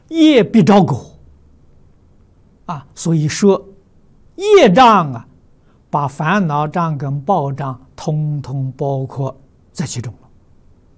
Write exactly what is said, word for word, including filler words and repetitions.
业必招果啊。所以说，业障啊，把烦恼障跟报障通通包括在其中了。